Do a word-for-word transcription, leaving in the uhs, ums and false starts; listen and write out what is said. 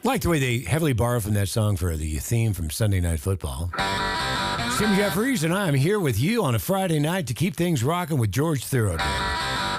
like the way they heavily borrow from that song for the theme from Sunday Night Football. Tim Jeffries and I'm here with you on a Friday night to keep things rocking with George Thorogood.